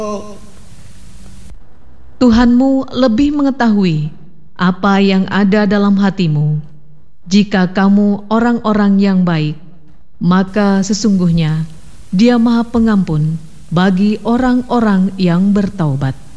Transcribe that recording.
Tuhanmu lebih mengetahui apa yang ada dalam hatimu. Jika kamu orang-orang yang baik, maka sesungguhnya Dia Maha Pengampun bagi orang-orang yang bertaubat.